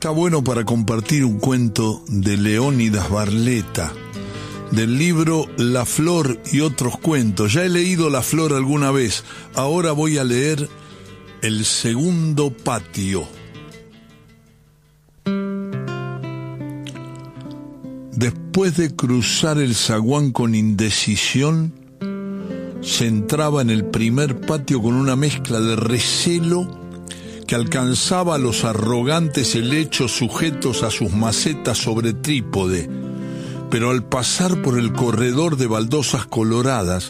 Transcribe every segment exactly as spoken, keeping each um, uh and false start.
está bueno para compartir un cuento de Leónidas Barletta, del libro La Flor y otros cuentos. Ya he leído La Flor alguna vez, ahora voy a leer El segundo patio. Después de cruzar el zaguán con indecisión, se entraba en el primer patio con una mezcla de recelo que alcanzaba a los arrogantes helechos sujetos a sus macetas sobre trípode, pero al pasar por el corredor de baldosas coloradas,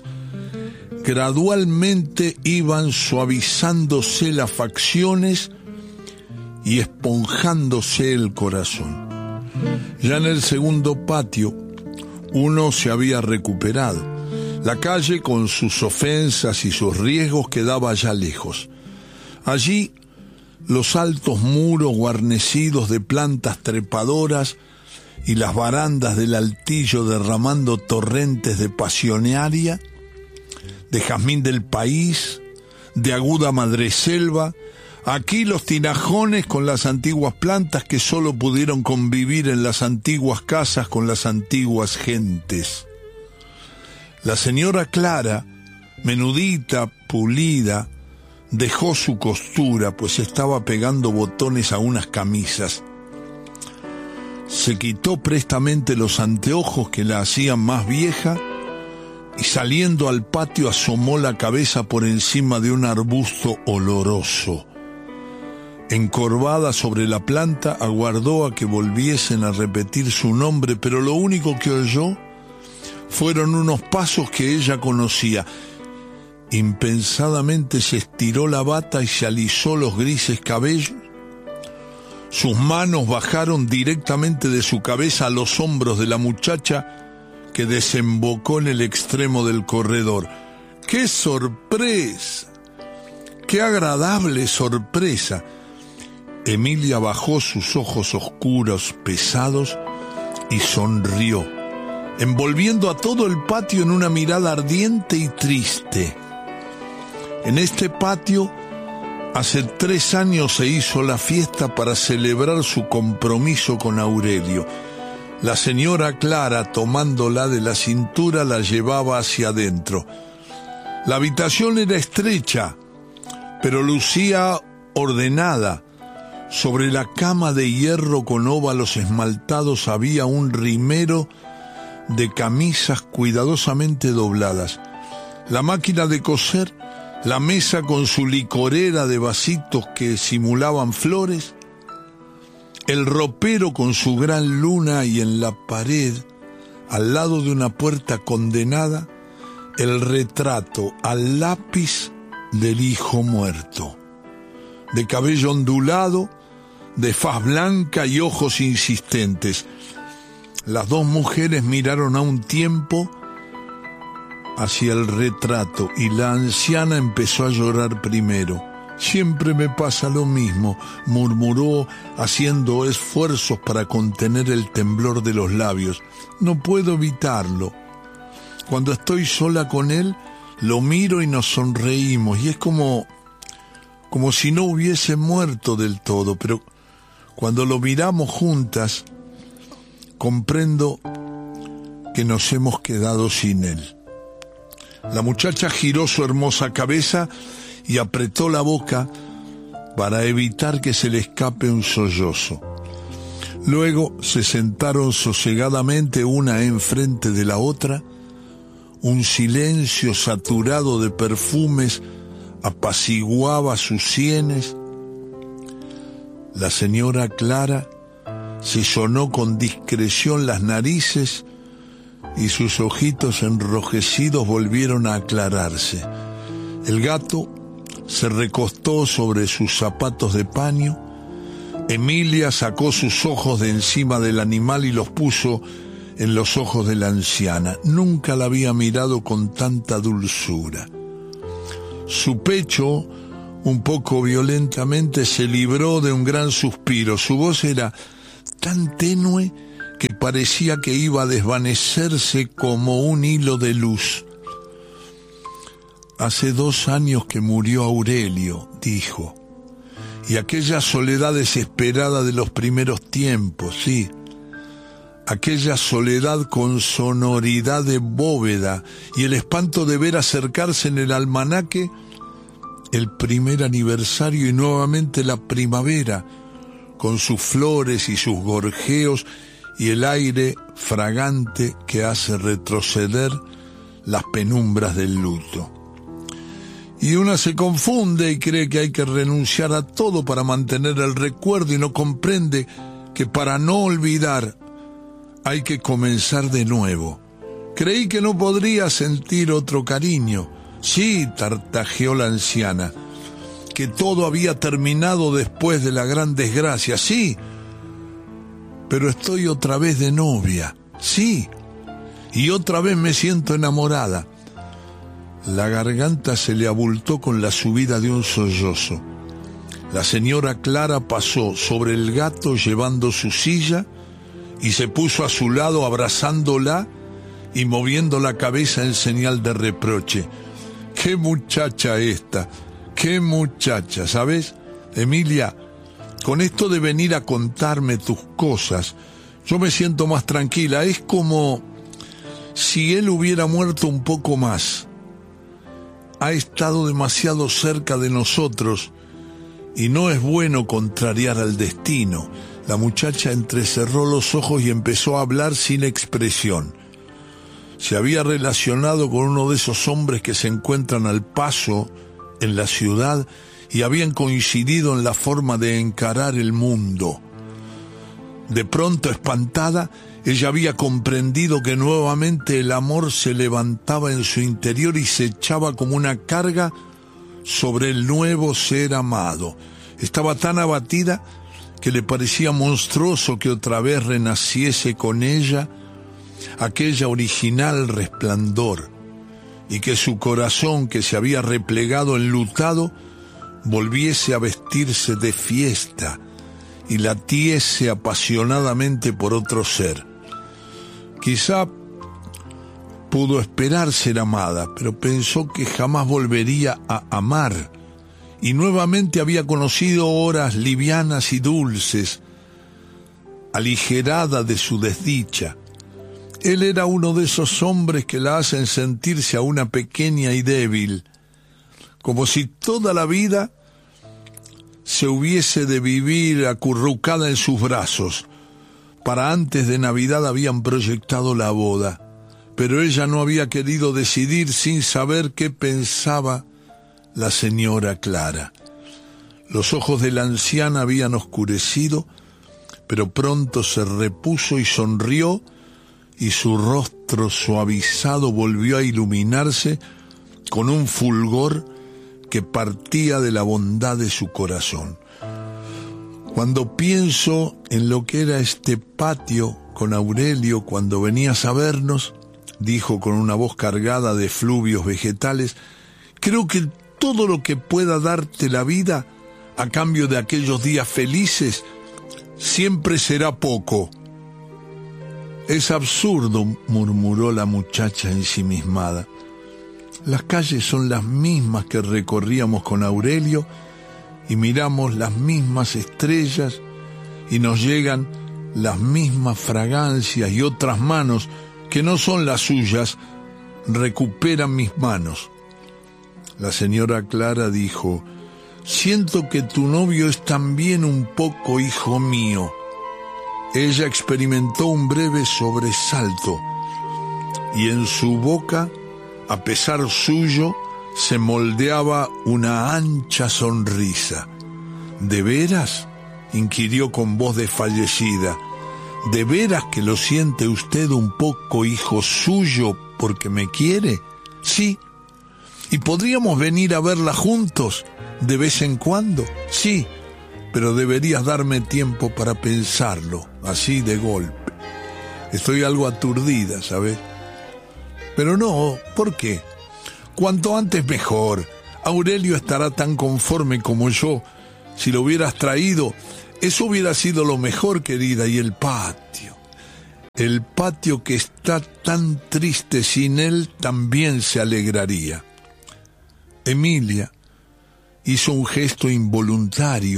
gradualmente iban suavizándose las facciones y esponjándose el corazón. Ya en el segundo patio, uno se había recuperado. La calle, con sus ofensas y sus riesgos, quedaba ya lejos. Allí, los altos muros guarnecidos de plantas trepadoras y las barandas del altillo derramando torrentes de pasionaria, de jazmín del país, de aguda madreselva, aquí los tinajones con las antiguas plantas que solo pudieron convivir en las antiguas casas con las antiguas gentes. La señora Clara, menudita, pulida, dejó su costura, pues estaba pegando botones a unas camisas. Se quitó prestamente los anteojos que la hacían más vieja y saliendo al patio asomó la cabeza por encima de un arbusto oloroso. Encorvada sobre la planta, aguardó a que volviesen a repetir su nombre, pero lo único que oyó fueron unos pasos que ella conocía. Impensadamente se estiró la bata y se alisó los grises cabellos. Sus manos bajaron directamente de su cabeza a los hombros de la muchacha que desembocó en el extremo del corredor. ¡Qué sorpresa! ¡Qué agradable sorpresa! Emilia bajó sus ojos oscuros, pesados, y sonrió, envolviendo a todo el patio en una mirada ardiente y triste. En este patio, hace tres años se hizo la fiesta para celebrar su compromiso con Aurelio. La señora Clara, tomándola de la cintura, la llevaba hacia adentro. La habitación era estrecha, pero lucía ordenada. Sobre la cama de hierro con óvalos esmaltados había un rimero de camisas cuidadosamente dobladas. La máquina de coser, la mesa con su licorera de vasitos que simulaban flores, el ropero con su gran luna y en la pared, al lado de una puerta condenada, el retrato al lápiz del hijo muerto, de cabello ondulado, de faz blanca y ojos insistentes. Las dos mujeres miraron a un tiempo hacia el retrato y la anciana empezó a llorar primero. «Siempre me pasa lo mismo», murmuró, haciendo esfuerzos para contener el temblor de los labios. «No puedo evitarlo. Cuando estoy sola con él, lo miro y nos sonreímos, y es como, como si no hubiese muerto del todo, pero cuando lo miramos juntas, comprendo que nos hemos quedado sin él». La muchacha giró su hermosa cabeza y apretó la boca para evitar que se le escape un sollozo. Luego se sentaron sosegadamente una enfrente de la otra. Un silencio saturado de perfumes apaciguaba sus sienes. La señora Clara se sonó con discreción las narices y sus ojitos enrojecidos volvieron a aclararse. El gato se recostó sobre sus zapatos de paño. Emilia sacó sus ojos de encima del animal y los puso en los ojos de la anciana. Nunca la había mirado con tanta dulzura. Su pecho, un poco violentamente, se libró de un gran suspiro. Su voz era tan tenue que parecía que iba a desvanecerse como un hilo de luz. «Hace dos años que murió Aurelio», dijo, y aquella soledad desesperada de los primeros tiempos, sí, aquella soledad con sonoridad de bóveda y el espanto de ver acercarse en el almanaque el primer aniversario y nuevamente la primavera, con sus flores y sus gorjeos y el aire fragante que hace retroceder las penumbras del luto. Y una se confunde y cree que hay que renunciar a todo para mantener el recuerdo y no comprende que para no olvidar hay que comenzar de nuevo. Creí que no podría sentir otro cariño. Sí, tartajeó la anciana, que todo había terminado después de la gran desgracia. Sí, pero estoy otra vez de novia. Sí, y otra vez me siento enamorada. La garganta se le abultó con la subida de un sollozo. La señora Clara pasó sobre el gato llevando su silla y se puso a su lado abrazándola y moviendo la cabeza en señal de reproche. ¡Qué muchacha esta! ¡Qué muchacha! ¿Sabes, Emilia? Con esto de venir a contarme tus cosas, yo me siento más tranquila. Es como si él hubiera muerto un poco más. Ha estado demasiado cerca de nosotros y no es bueno contrariar al destino. La muchacha entrecerró los ojos y empezó a hablar sin expresión. Se había relacionado con uno de esos hombres que se encuentran al paso en la ciudad y habían coincidido en la forma de encarar el mundo. De pronto, espantada, ella había comprendido que nuevamente el amor se levantaba en su interior y se echaba como una carga sobre el nuevo ser amado. Estaba tan abatida que le parecía monstruoso que otra vez renaciese con ella aquella original resplandor y que su corazón, que se había replegado enlutado, volviese a vestirse de fiesta y latiese apasionadamente por otro ser. Quizá pudo esperar ser amada, pero pensó que jamás volvería a amar, y nuevamente había conocido horas livianas y dulces, aligerada de su desdicha. Él era uno de esos hombres que la hacen sentirse a una pequeña y débil, como si toda la vida se hubiese de vivir acurrucada en sus brazos. Para antes de Navidad habían proyectado la boda, pero ella no había querido decidir sin saber qué pensaba la señora Clara. Los ojos de la anciana habían oscurecido, pero pronto se repuso y sonrió, y su rostro suavizado volvió a iluminarse con un fulgor que partía de la bondad de su corazón. Cuando pienso en lo que era este patio con Aurelio cuando venías a vernos, dijo con una voz cargada de fluvios vegetales, creo que todo lo que pueda darte la vida a cambio de aquellos días felices siempre será poco. Es absurdo, murmuró la muchacha ensimismada. Las calles son las mismas que recorríamos con Aurelio y miramos las mismas estrellas y nos llegan las mismas fragancias y otras manos que no son las suyas recuperan mis manos. La señora Clara dijo, siento que tu novio es también un poco hijo mío. Ella experimentó un breve sobresalto y en su boca, a pesar suyo, se moldeaba una ancha sonrisa. ¿De veras?, inquirió con voz desfallecida. ¿De veras que lo siente usted un poco hijo suyo porque me quiere? Sí. ¿Y podríamos venir a verla juntos de vez en cuando? Sí. Pero deberías darme tiempo para pensarlo, así de golpe. Estoy algo aturdida, ¿sabes? Pero no, ¿por qué? Cuanto antes mejor. Aurelio estará tan conforme como yo. Si lo hubieras traído, eso hubiera sido lo mejor, querida. Y el patio, el patio que está tan triste sin él, también se alegraría. Emilia hizo un gesto involuntario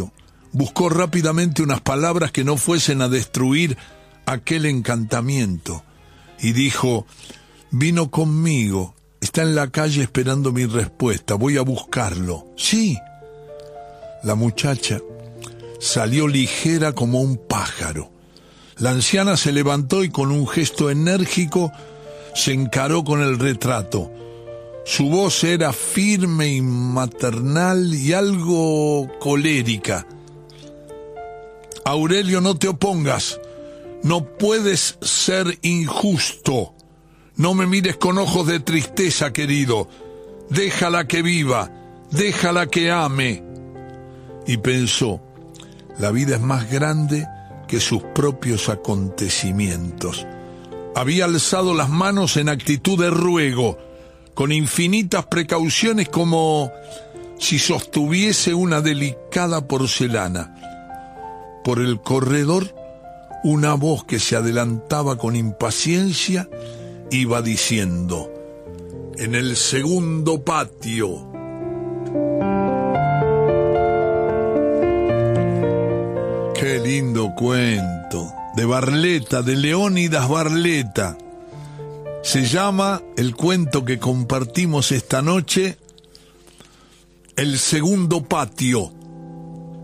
Buscó rápidamente unas palabras que no fuesen a destruir aquel encantamiento y dijo: vino conmigo, está en la calle esperando mi respuesta, voy a buscarlo. Sí. La muchacha salió ligera como un pájaro. La anciana se levantó y con un gesto enérgico se encaró con el retrato. Su voz era firme y maternal y algo colérica. Aurelio, no te opongas. No puedes ser injusto. No me mires con ojos de tristeza, querido. Déjala que viva. Déjala que ame. Y pensó, la vida es más grande que sus propios acontecimientos. Había alzado las manos en actitud de ruego, con infinitas precauciones, como si sostuviese una delicada porcelana. Por el corredor, una voz que se adelantaba con impaciencia iba diciendo: en el segundo patio. Qué lindo cuento, de Barletta, de Leónidas Barletta. Se llama el cuento que compartimos esta noche El segundo patio.